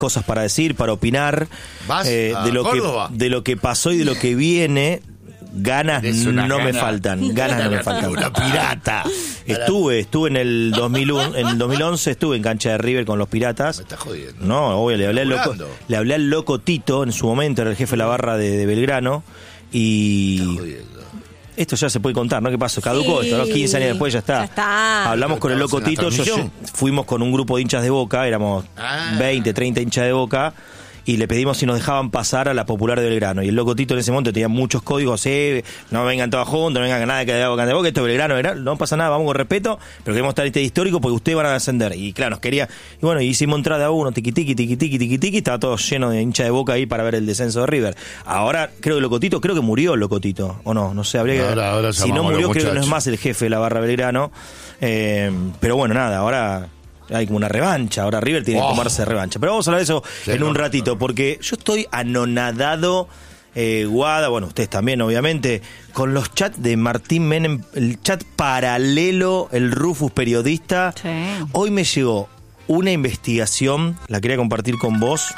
cosas para decir, para opinar de lo que pasó y de lo que viene. Ganas no me faltan. Ganas no me faltan. Una pirata. Estuve en el 2001, en el 2011 estuve en cancha de River con los Piratas. Me estás jodiendo. No, obvio, le hablé al loco Tito, en su momento era el jefe de la barra de Belgrano. Y esto ya se puede contar, ¿no? ¿Qué pasó? Caducó esto, ¿no? 15 años después ya está. Hablamos con el loco Tito, fuimos con un grupo de hinchas de Boca, éramos 20, 30 hinchas de Boca. Y le pedimos si nos dejaban pasar a la Popular de Belgrano. Y el loco Tito en ese momento tenía muchos códigos, no vengan todos juntos, no vengan nada que de Boca, esto es Belgrano, no pasa nada, vamos con respeto, pero queremos estar histórico porque ustedes van a ascender. Y claro, nos quería, y bueno, hicimos entrada a uno, tiqui, estaba todo lleno de hincha de Boca ahí para ver el descenso de River. Ahora, creo que el loco Tito, murió el loco Tito, o no sé, habría que ahora si no murió, creo que no es más el jefe de la barra Belgrano. Pero bueno, nada, ahora hay como una revancha, ahora River tiene que tomarse revancha. Pero vamos a hablar de eso en un ratito, porque yo estoy anonadado, Guada, bueno, ustedes también obviamente, con los chats de Martín Menem, el chat paralelo, el Rufus periodista. Sí. Hoy me llegó una investigación, la quería compartir con vos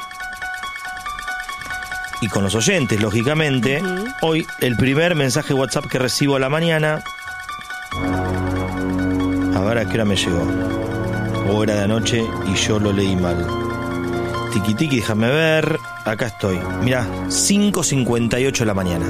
y con los oyentes, lógicamente. Hoy el primer mensaje WhatsApp que recibo a la mañana. A ver a qué hora me llegó. O era de anoche y yo lo leí mal. Tiki, déjame ver. Acá estoy. Mirá, 5:58 de la mañana.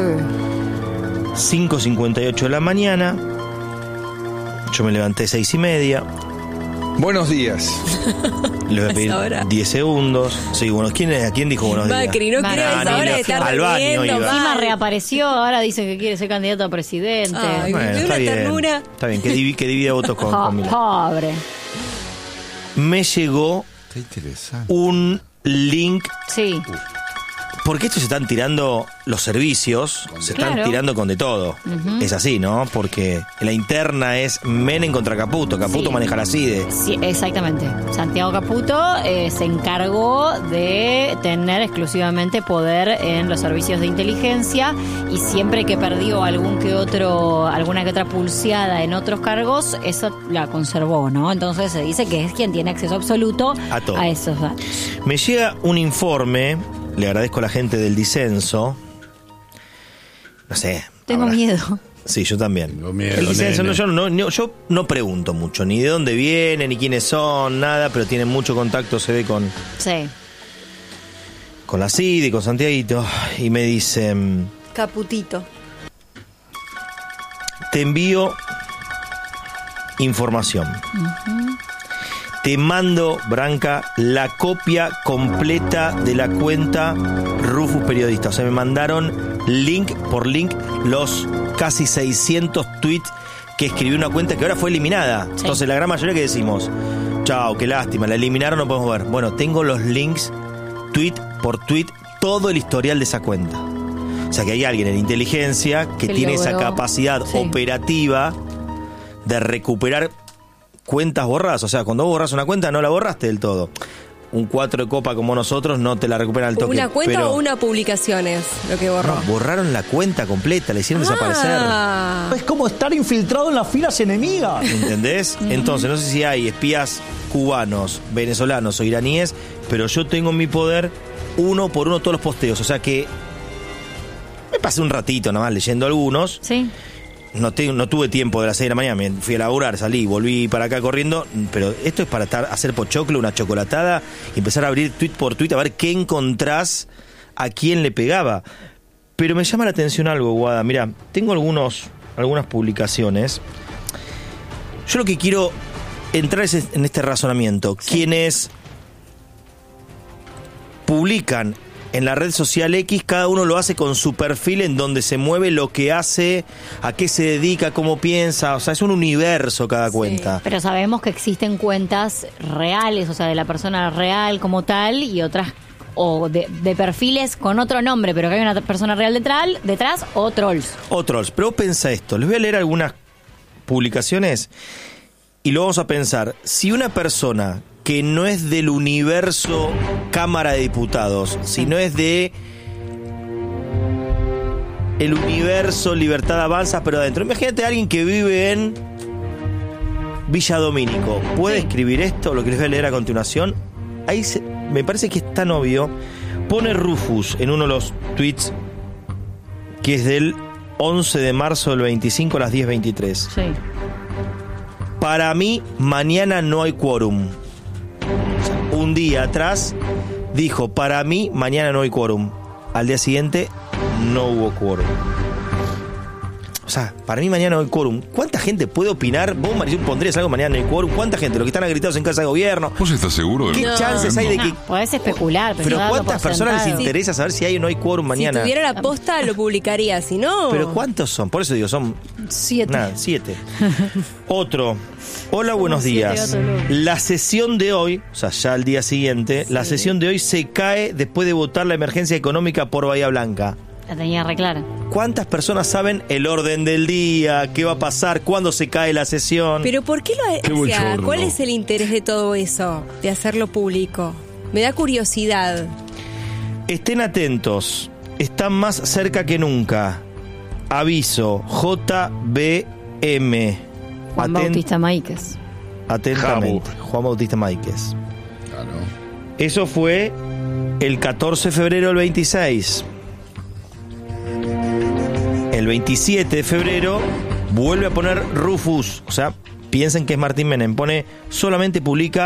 5:58 de la mañana. Yo me levanté 6:30. Buenos días. Le voy a pedir 10 segundos. Sí, bueno, ¿a quién dijo buenos días? Macri, no quiere a esa hora de estar al baño. Encima reapareció, ahora dice que quiere ser candidato a presidente. Ay, bueno, está bien. Ternura. Está bien, que divide votos con Milei. Pobre. Me llegó un link. Sí. Porque estos se están tirando los servicios, se están tirando con de todo. Es así, ¿no? Porque la interna es Menem contra Caputo. Caputo maneja la CIDE. Sí, exactamente. Santiago Caputo se encargó de tener exclusivamente poder en los servicios de inteligencia y siempre que perdió alguna que otra pulseada en otros cargos, eso la conservó, ¿no? Entonces se dice que es quien tiene acceso absoluto a esos datos. Me llega un informe. Le agradezco a la gente del disenso. No sé. Tengo miedo. Sí, yo también. Tengo miedo, el disenso, yo no pregunto mucho, ni de dónde vienen, ni quiénes son, nada, pero tienen mucho contacto, se ve con la CIDE, con Santiaguito, y me dicen... Caputito. Te envío información. Te mando, Branca, la copia completa de la cuenta Rufus Periodista. O sea, me mandaron link por link los casi 600 tweets que escribió una cuenta que ahora fue eliminada. Sí. Entonces, la gran mayoría que decimos, chao, qué lástima, la eliminaron, no podemos ver. Bueno, tengo los links, tweet por tweet, todo el historial de esa cuenta. O sea, que hay alguien en inteligencia que tiene esa capacidad operativa de recuperar cuentas borradas. O sea, cuando vos borras una cuenta no la borraste del todo. Un 4 de copa como nosotros no te la recuperan al toque. ¿Una cuenta o una publicación es lo que borró? No, borraron la cuenta completa, la hicieron desaparecer. Es como estar infiltrado en las filas enemigas. ¿Entendés? Entonces, no sé si hay espías cubanos, venezolanos o iraníes, pero yo tengo en mi poder uno por uno todos los posteos. O sea que me pasé un ratito nada más leyendo algunos. Sí. No tuve tiempo de las 6 de la mañana, me fui a laburar, salí, volví para acá corriendo, pero esto es para hacer pochoclo, una chocolatada, y empezar a abrir tweet por tweet a ver qué encontrás, a quién le pegaba. Pero me llama la atención algo, Guada. Mirá, tengo algunas publicaciones. Yo lo que quiero entrar es en este razonamiento. Sí. Quienes publican en la red social X, cada uno lo hace con su perfil en donde se mueve lo que hace, a qué se dedica, cómo piensa. O sea, es un universo cada cuenta. Pero sabemos que existen cuentas reales, o sea, de la persona real como tal, y otras o de perfiles con otro nombre, pero que hay una persona real detrás, o trolls. O trolls. Pero pensa esto, les voy a leer algunas publicaciones y lo vamos a pensar. Si una persona que no es del universo Cámara de Diputados, sino es de el universo Libertad Avanza, pero adentro. Imagínate a alguien que vive en Villa Domínico. ¿Puede escribir esto, lo que les voy a leer a continuación? Ahí me parece que es tan obvio. Pone Rufus en uno de los tweets que es del 11 de marzo del 25 a las 10:23. Sí. Para mí, mañana no hay quórum. Un día atrás dijo, para mí, mañana no hay quórum. Al día siguiente, no hubo quórum. O sea, para mí mañana no hay quórum. ¿Cuánta gente puede opinar? Vos, Marisol, pondrías algo mañana no hay quórum. ¿Cuánta gente? Los que están agritados en casa de gobierno. ¿Vos estás seguro de ¿Qué chances hay de que...? Podés especular, pero no ¿cuántas personas les interesa saber si hay o no hay quórum mañana? Si tuviera la posta, lo publicaría. Si no... ¿Pero cuántos son? Por eso digo, son... 7. Nada, 7. Otro. Hola, buenos días. La sesión de hoy, o sea, ya al día siguiente, la sesión de hoy se cae después de votar la emergencia económica por Bahía Blanca. La tenía re clara. ¿Cuántas personas saben el orden del día? ¿Qué va a pasar? ¿Cuándo se cae la sesión? Pero ¿por qué o sea, ¿cuál es el interés de todo eso? De hacerlo público. Me da curiosidad. Estén atentos. Están más cerca que nunca. Aviso. JBM. Juan Bautista Máiquez. Atentamente. Juan Bautista Máiquez. Claro. Eso fue el 14 de febrero del 26. El 27 de febrero vuelve a poner Rufus. O sea, piensen que es Martín Menem. Pone, solamente publica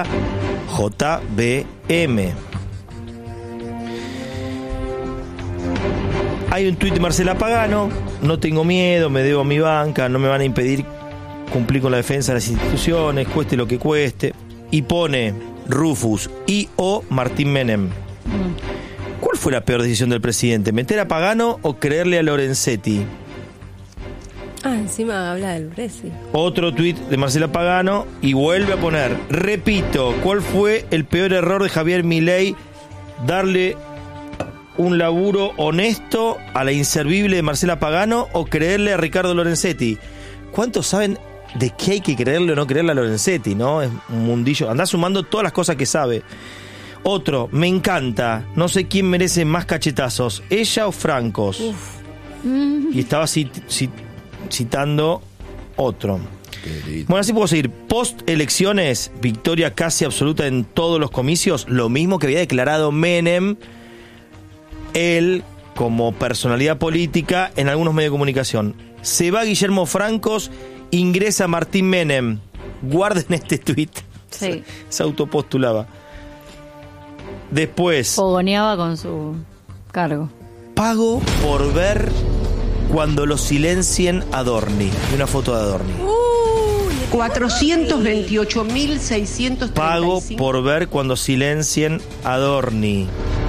JBM. Hay un tuit de Marcela Pagano. No tengo miedo, me debo a mi banca, no me van a impedir cumplir con la defensa de las instituciones, cueste lo que cueste. Y pone Rufus y o Martín Menem. ¿Cuál fue la peor decisión del presidente? ¿Meter a Pagano o creerle a Lorenzetti? Encima habla del Bresi. Otro tuit de Marcela Pagano y vuelve a poner, repito, ¿cuál fue el peor error de Javier Milei? Darle un laburo honesto a la inservible de Marcela Pagano o creerle a Ricardo Lorenzetti. ¿Cuántos saben de qué hay que creerle o no creerle a Lorenzetti, no? Es un mundillo. Andá sumando todas las cosas que sabe. Otro, me encanta. No sé quién merece más cachetazos, ella o Francos. Y estaba citando otro. Bueno, así puedo seguir. Post elecciones, victoria casi absoluta en todos los comicios. Lo mismo que había declarado Menem, él como personalidad política en algunos medios de comunicación. Se va Guillermo Francos, ingresa Martín Menem. Guarden este tuit. Sí. Se autopostulaba. Después, fogoneaba con su cargo. Pago por ver cuando lo silencien a Adorni. Y una foto de Adorni. 428.635. Pago por ver cuando silencien a Adorni.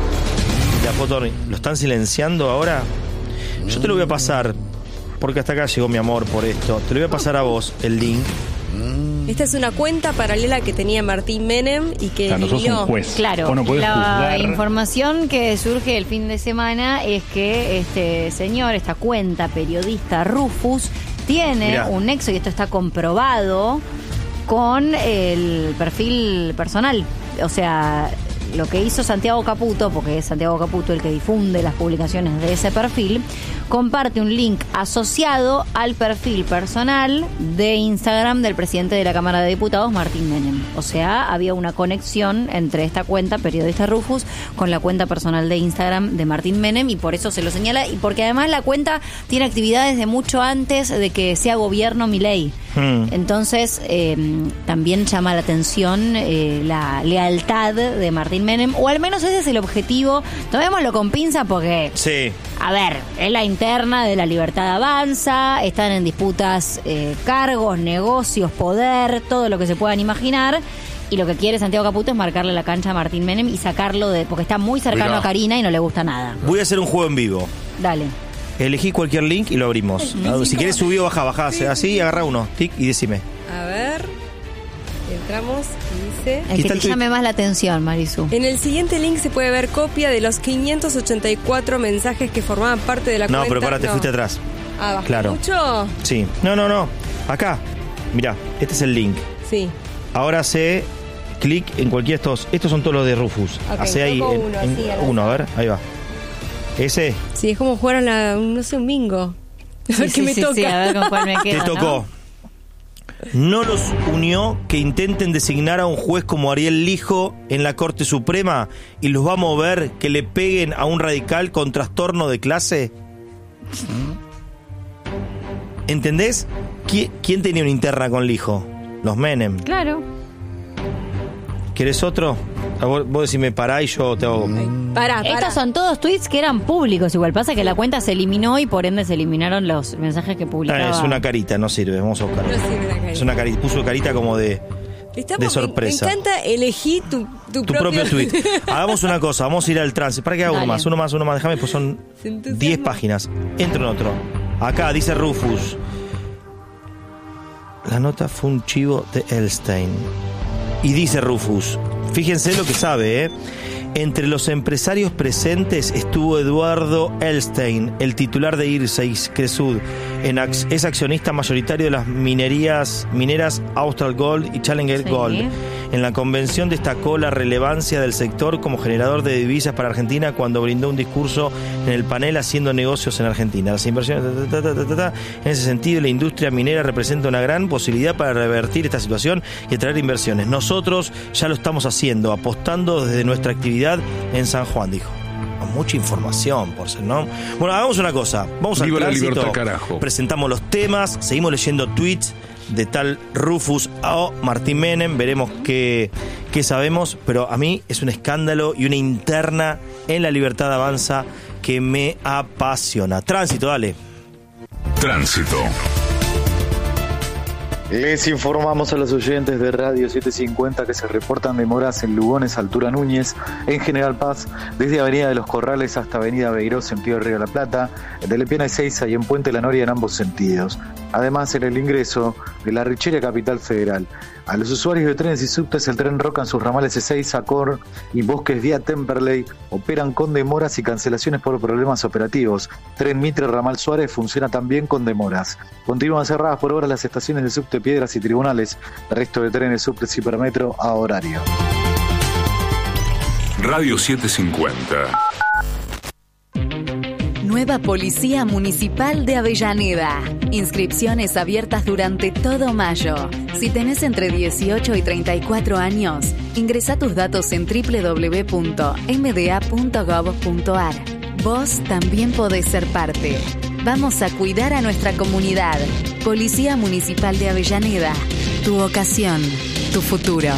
La foto de Adorni. ¿Lo están silenciando ahora? Yo te lo voy a pasar, porque hasta acá llegó mi amor por esto. Te lo voy a pasar a vos, el link. Esta es una cuenta paralela que tenía Martín Menem y que eliminó. Claro, la información que surge el fin de semana es que este señor, esta cuenta periodista Rufus, tiene un nexo, y esto está comprobado, con el perfil personal. O sea, lo que hizo Santiago Caputo, porque es Santiago Caputo el que difunde las publicaciones de ese perfil, comparte un link asociado al perfil personal de Instagram del presidente de la Cámara de Diputados, Martín Menem. O sea, había una conexión entre esta cuenta, periodista Rufus, con la cuenta personal de Instagram de Martín Menem, y por eso se lo señala, y porque además la cuenta tiene actividades de mucho antes de que sea gobierno Milei. Entonces, también llama la atención la lealtad de Martín Menem, o al menos ese es el objetivo. Tomémoslo con pinza porque, a ver, es la interna de la Libertad Avanza, están en disputas cargos, negocios, poder, todo lo que se puedan imaginar. Y lo que quiere Santiago Caputo es marcarle la cancha a Martín Menem y sacarlo porque está muy cercano a Karina y no le gusta nada. Voy a hacer un juego en vivo. Dale. Elegí cualquier link y lo abrimos. Si querés subir o bajá, así, agarra uno, tic, y decime. A ver, entramos y dice... El que te llame más la atención, Marisu. En el siguiente link se puede ver copia de los 584 mensajes que formaban parte de la cuenta. No, pero pará, te fuiste atrás. Claro. ¿Mucho? Sí. No. Acá. Mirá, este es el link. Sí. Ahora hace clic en cualquiera de estos. Estos son todos los de Rufus. Hace ahí uno, a ver, ahí va. ¿Ese? Sí, es como jugar a un bingo. A ver qué me toca. Sí, a ver con cuál me queda. Te tocó. ¿No los unió que intenten designar a un juez como Ariel Lijo en la Corte Suprema y los va a mover que le peguen a un radical con trastorno de clase? ¿Entendés? ¿Quién tenía una interna con Lijo? Los Menem. Claro. ¿Querés otro? Vos decime pará y yo te hago... Pará. Estos son todos tweets que eran públicos. Igual pasa que la cuenta se eliminó y por ende se eliminaron los mensajes que publicaba. Es una carita, no sirve. Vamos a buscarlo. No sirve la carita. Es una carita. Puso carita como de sorpresa. Me encanta elegir tu propio tweet. Hagamos una cosa, vamos a ir al trance. ¿Para qué hago uno más? Déjame, pues son 10 páginas. Entro en otro. Acá dice Rufus. La nota fue un chivo de Elstein. Y dice Rufus, fíjense lo que sabe, Entre los empresarios presentes estuvo Eduardo Elstein, el titular de Irseis Cresud. Es accionista mayoritario de las mineras Austral Gold y Challenger Gold. En la convención destacó la relevancia del sector como generador de divisas para Argentina cuando brindó un discurso en el panel Haciendo negocios en Argentina. Las inversiones... En ese sentido, la industria minera representa una gran posibilidad para revertir esta situación y atraer inversiones. Nosotros ya lo estamos haciendo, apostando desde nuestra actividad en San Juan, dijo. Mucha información, por ser, ¿no? Bueno, hagamos una cosa. Vamos al tránsito, presentamos los temas, seguimos leyendo tweets de tal Rufus o Martín Menem, veremos qué sabemos, pero a mí es un escándalo y una interna en La Libertad Avanza que me apasiona. Tránsito, dale. Tránsito. Les informamos a los oyentes de Radio 750 que se reportan demoras en Lugones, Altura Núñez, en General Paz, desde Avenida de los Corrales hasta Avenida Beiró, sentido Río de la Plata, de Lepiana y Seiza y en Puente La Noria en ambos sentidos. Además, en el ingreso de la Richeria Capital Federal. A los usuarios de trenes y subtes, el tren Roca en sus ramales E6, Acor y Bosques vía Temperley operan con demoras y cancelaciones por problemas operativos. Tren Mitre Ramal Suárez funciona también con demoras. Continúan cerradas por ahora las estaciones de subte Piedras y Tribunales. El resto de trenes, subtes y Hipermetro a horario. Radio 750. Nueva Policía Municipal de Avellaneda. Inscripciones abiertas durante todo mayo. Si tenés entre 18 y 34 años, ingresá tus datos en www.mda.gov.ar. Vos también podés ser parte. Vamos a cuidar a nuestra comunidad. Policía Municipal de Avellaneda. Tu vocación, tu futuro.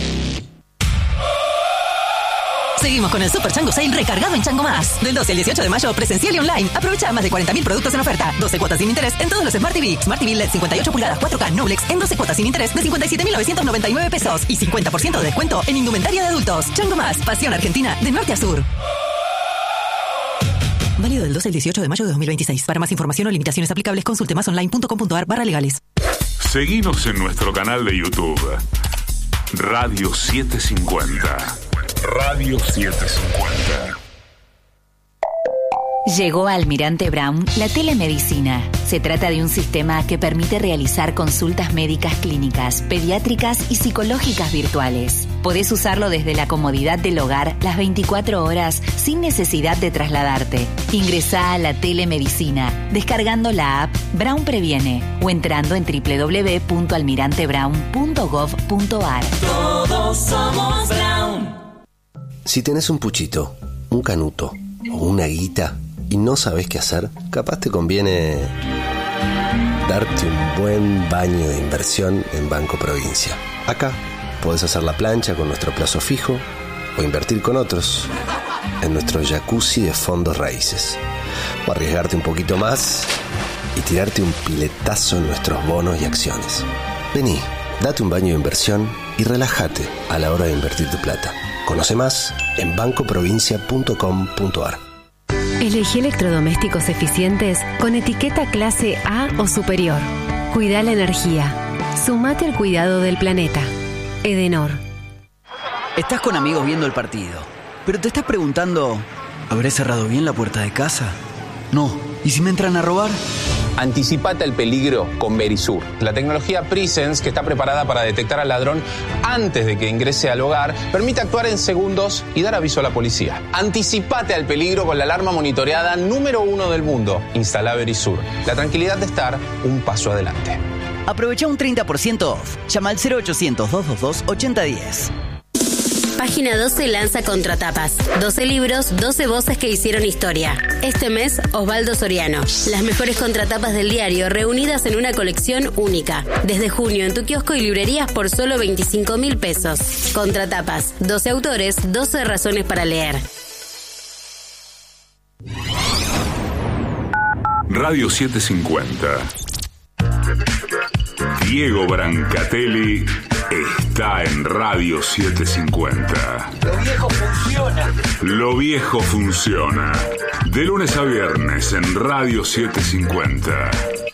Seguimos con el Super Chango Sale recargado en Chango Más. Del 12 al 18 de mayo, presencial y online. Aprovecha más de 40.000 productos en oferta. 12 cuotas sin interés en todos los Smart TV. Smart TV LED 58 pulgadas 4K Noblex en 12 cuotas sin interés de 57.999 pesos. Y 50% de descuento en indumentaria de adultos. Chango Más, pasión argentina de norte a sur. Válido del 12 al 18 de mayo de 2026. Para más información o limitaciones aplicables, consulte másonline.com.ar/legales. Seguinos en nuestro canal de YouTube. Radio 750. Radio 750. Llegó a Almirante Brown la telemedicina. Se trata de un sistema que permite realizar consultas médicas clínicas, pediátricas y psicológicas virtuales. Podés usarlo desde la comodidad del hogar las 24 horas sin necesidad de trasladarte. Ingresá a la telemedicina descargando la app Brown Previene o entrando en www.almirantebrown.gov.ar. Todos somos Brown. Si tenés un puchito, un canuto o una guita y no sabés qué hacer, capaz te conviene darte un buen baño de inversión en Banco Provincia. Acá podés hacer la plancha con nuestro plazo fijo o invertir con otros en nuestro jacuzzi de fondos raíces. O arriesgarte un poquito más y tirarte un piletazo en nuestros bonos y acciones. Vení, date un baño de inversión y relájate a la hora de invertir tu plata. Conoce más en bancoprovincia.com.ar. Elegí electrodomésticos eficientes con etiqueta clase A o superior. Cuida la energía. Sumate al cuidado del planeta. Edenor. Estás con amigos viendo el partido, pero te estás preguntando, ¿habré cerrado bien la puerta de casa? No. ¿Y si me entran a robar? Anticipate al peligro con Verisur, la tecnología Presence que está preparada para detectar al ladrón antes de que ingrese al hogar, permite actuar en segundos y dar aviso a la policía. Anticipate al peligro con la alarma monitoreada número 1 del mundo. Instala Verisur, la tranquilidad de estar un paso adelante. Aprovecha un 30% off. Llama al 0800-222-8010. Página 12 lanza Contratapas. 12 libros, 12 voces que hicieron historia. Este mes, Osvaldo Soriano. Las mejores contratapas del diario reunidas en una colección única. Desde junio en tu kiosco y librerías por solo 25.000 pesos. Contratapas. 12 autores, 12 razones para leer. Radio 750. Diego Brancatelli está en Radio 750. Lo viejo funciona. Lo viejo funciona. De lunes a viernes en Radio 750.